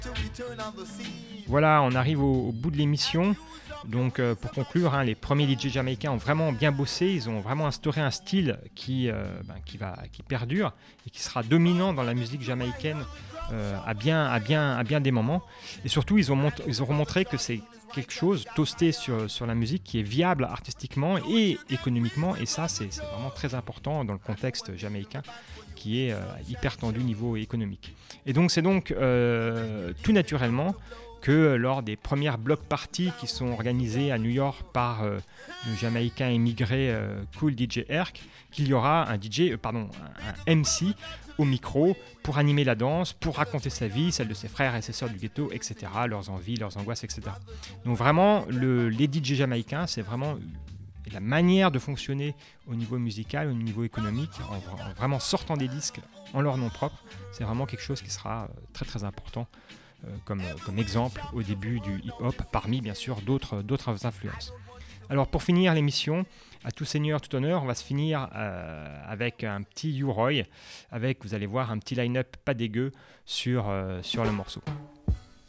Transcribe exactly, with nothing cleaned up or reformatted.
Voilà, on arrive au, au bout de l'émission. Donc euh, pour conclure, hein, les premiers D J jamaïcains ont vraiment bien bossé, ils ont vraiment instauré un style qui, euh, ben, qui, va, qui perdure et qui sera dominant dans la musique jamaïcaine euh, à, bien, à, bien, à bien des moments. Et surtout, ils ont, mont- ils ont montré que c'est quelque chose, toasté sur, sur la musique, qui est viable artistiquement et économiquement. Et ça, c'est, c'est vraiment très important dans le contexte jamaïcain qui est euh, hyper tendu niveau économique. Et donc c'est donc euh, tout naturellement que lors des premières block parties qui sont organisées à New York par euh, le Jamaïcain émigré euh, Kool D J Herc, qu'il y aura un D J, euh, pardon, un, un M C au micro pour animer la danse, pour raconter sa vie, celle de ses frères et ses sœurs du ghetto, et cetera, leurs envies, leurs angoisses, et cetera. Donc vraiment, le, les D J jamaïcains, c'est vraiment la manière de fonctionner au niveau musical, au niveau économique, en, en vraiment sortant des disques en leur nom propre. C'est vraiment quelque chose qui sera très très important euh, comme, comme exemple au début du hip-hop, parmi bien sûr d'autres, d'autres influences. Alors pour finir l'émission, à tout seigneur, tout honneur, on va se finir euh, avec un petit U-Roy, avec, vous allez voir, un petit line-up pas dégueu sur, euh, sur le morceau.